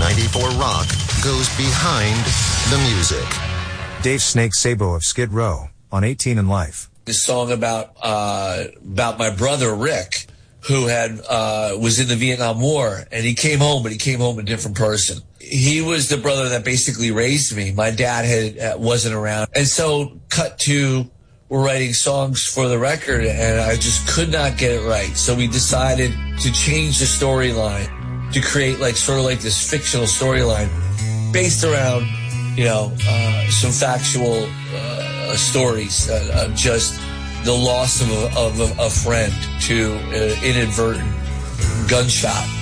94 Rock goes behind the music. Dave Snake Sabo of Skid Row on 18 and Life. This song about my brother Rick, who was in the Vietnam War, and he came home, but he came home a different person. He was the brother that basically raised me. My dad wasn't around, and so cut to we're writing songs for the record, and I just could not get it right. So we decided to change the storyline to create sort of this fictional storyline based around some factual stories of just the loss of a friend to inadvertent gunshot.